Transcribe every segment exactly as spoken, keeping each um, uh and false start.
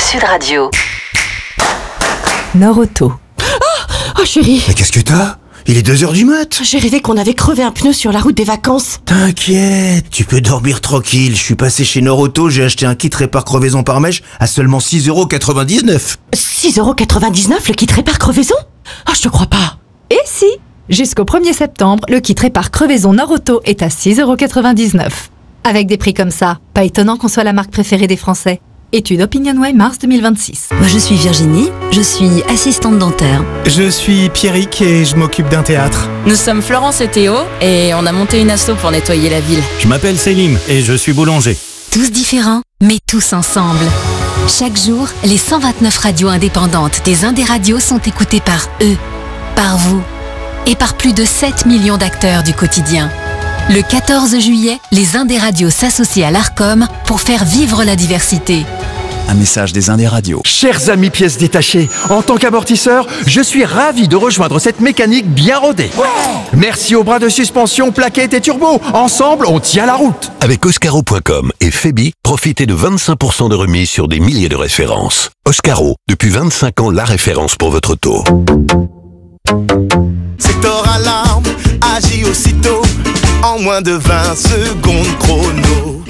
Sud Radio. Nord-Auto. Oh, oh chérie. Mais qu'est-ce que t'as ? Il est deux heures du mat. J'ai rêvé qu'on avait crevé un pneu sur la route des vacances. T'inquiète, tu peux dormir tranquille. Je suis passé chez Nord-Auto, j'ai acheté un kit répare crevaison par mèche à seulement six euros quatre-vingt-dix-neuf. six euros quatre-vingt-dix-neuf le kit répare crevaison ? Oh, je te crois pas. Et si ? Jusqu'au premier septembre, le kit répare crevaison Nord-Auto est à six euros quatre-vingt-dix-neuf. Avec des prix comme ça, pas étonnant qu'on soit la marque préférée des Français. Étude OpinionWay mars deux mille vingt-six. Moi je suis Virginie, je suis assistante dentaire. Je suis Pierrick et je m'occupe d'un théâtre. Nous sommes Florence et Théo et on a monté une asso pour nettoyer la ville. Je m'appelle Selim et je suis boulanger. Tous différents, mais tous ensemble. Chaque jour, les cent vingt-neuf radios indépendantes des Indés Radios sont écoutées par eux, par vous et par plus de sept millions d'acteurs du quotidien. Le quatorze juillet, les Indés Radios s'associent à l'Arcom pour faire vivre la diversité. Un message des Indés Radios. Chers amis pièces détachées, en tant qu'amortisseur, je suis ravi de rejoindre cette mécanique bien rodée. Ouais. Merci aux bras de suspension, plaquettes et turbo. Ensemble, on tient la route. Avec Oscaro point com et Febi, profitez de vingt-cinq pour cent de remise sur des milliers de références. Oscaro, depuis vingt-cinq ans, la référence pour votre auto. Sector Alarme agit aussitôt en moins de vingt secondes chrono.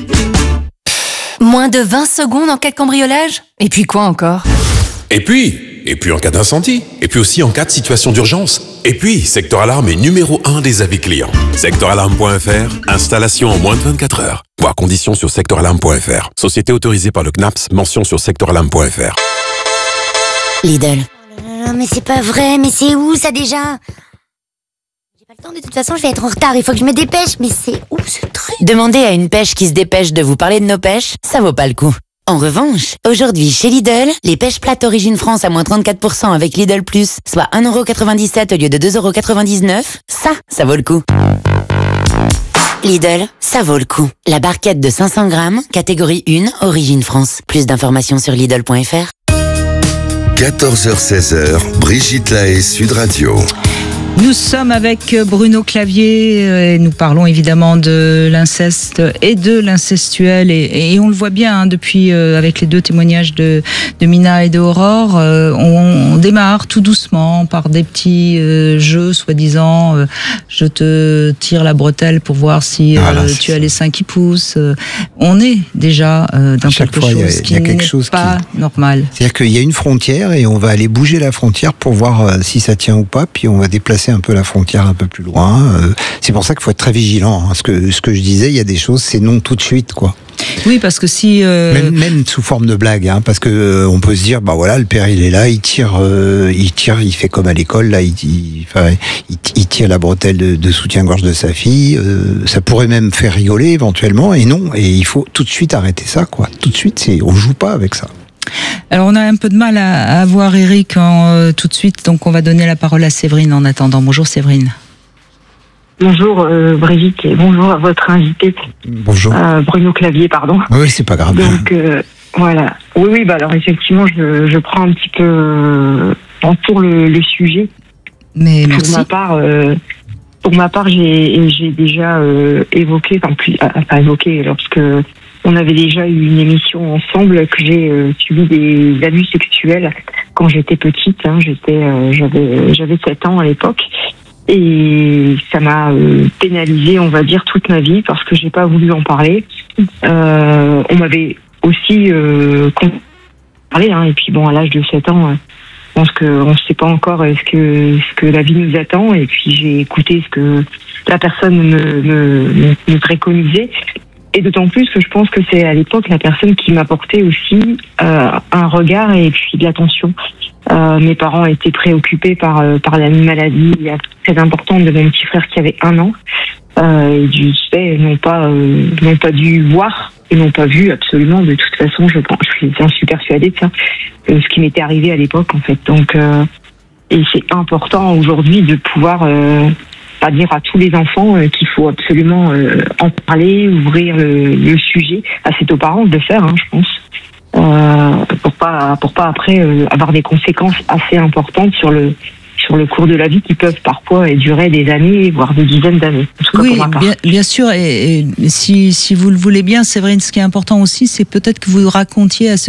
Moins de vingt secondes en cas de cambriolage ? Et puis quoi encore ? Et puis, et puis en cas d'incendie, et puis aussi en cas de situation d'urgence. Et puis, Sector Alarme est numéro un des avis clients. sector alarme point f r, installation en moins de vingt-quatre heures. Voir conditions sur sector alarme point f r. Société autorisée par le C N A P S, mention sur sector alarme point f r. Lidl. Oh, mais c'est pas vrai, mais c'est où ça déjà ? J'ai pas le temps, de toute façon je vais être en retard, il faut que je me dépêche, mais c'est où ce truc ? Demandez à une pêche qui se dépêche de vous parler de nos pêches, ça vaut pas le coup. En revanche, aujourd'hui chez Lidl, les pêches plates Origine France à moins trente-quatre pour cent avec Lidl Plus, soit un euro quatre-vingt-dix-sept au lieu de deux euros quatre-vingt-dix-neuf, ça, ça vaut le coup. Lidl, ça vaut le coup. La barquette de cinq cents grammes, catégorie un, Origine France. Plus d'informations sur Lidl point f r. quatorze heures seize, Brigitte Lahaie, Sud Radio. Nous sommes avec Bruno Clavier et nous parlons évidemment de l'inceste et de l'incestuel et, et on le voit bien hein, depuis euh, avec les deux témoignages de, de Mina et de Aurore, euh, on, on démarre tout doucement par des petits euh, jeux soi-disant euh, je te tire la bretelle pour voir si euh, voilà, tu as les seins qui poussent. Euh, on est déjà euh, dans quelque fois, chose y a, qui y a quelque n'est chose pas qui... normal. C'est-à-dire qu'il y a une frontière et on va aller bouger la frontière pour voir euh, si ça tient ou pas, puis on va déplacer un peu la frontière un peu plus loin. Euh, c'est pour ça qu'il faut être très vigilant. Hein. Ce que ce que je disais, il y a des choses, c'est non tout de suite, quoi. Oui, parce que si euh... même, même sous forme de blague, hein, parce que euh, on peut se dire, bah voilà, le père il est là, il tire, euh, il tire, il fait comme à l'école, là, il, il, enfin, il, il tire la bretelle de, de soutien-gorge de sa fille. Euh, ça pourrait même faire rigoler éventuellement, et non, et il faut tout de suite arrêter ça, quoi. Tout de suite, c'est, on joue pas avec ça. Alors on a un peu de mal à, à voir Eric en, euh, tout de suite, donc on va donner la parole à Séverine en attendant. Bonjour Séverine. Bonjour euh, Brigitte et bonjour à votre invité. Bonjour. Euh, Bruno Clavier, pardon. Oui, c'est pas grave. Donc euh, voilà. Oui, oui, bah alors effectivement, je, je prends un petit peu euh, en tour le, le sujet. Mais pour merci. ma part, euh, pour ma part, j'ai, j'ai déjà euh, évoqué, enfin plus, pas évoqué, lorsque on avait déjà eu une émission ensemble que j'ai euh, subi des abus sexuels quand j'étais petite. Hein, j'étais, euh, j'avais, j'avais sept ans à l'époque. Et ça m'a euh, pénalisée, on va dire, toute ma vie parce que j'ai pas voulu en parler. Euh, on m'avait aussi euh, parlé, hein, et puis bon, à l'âge de sept ans, euh, je pense qu'on ne sait pas encore ce que ce que la vie nous attend. Et puis j'ai écouté ce que la personne me, me, me préconisait. Et d'autant plus que je pense que c'est à l'époque la personne qui m'apportait aussi euh, un regard et puis de l'attention. Euh, mes parents étaient préoccupés par euh, par la maladie très importante de mon petit frère qui avait un an. Euh, et du fait, n'ont pas euh, n'ont pas dû voir et n'ont pas vu absolument. De toute façon, je pense, je suis, je suis persuadée de ça, euh, ce qui m'était arrivé à l'époque en fait. Donc, euh, et c'est important aujourd'hui de pouvoir euh, pas dire à tous les enfants euh, qu'il faut absolument euh, en parler, ouvrir le, le sujet. Ah, c'est aux parents de le faire, hein, je pense. Euh, pour pas pour pas après euh, avoir des conséquences assez importantes sur le sur le cours de la vie qui peuvent parfois durer des années, voire des dizaines d'années. Oui, bien, bien sûr. Et, et si si vous le voulez bien, Séverine, ce qui est important aussi, c'est peut-être que vous racontiez à ceux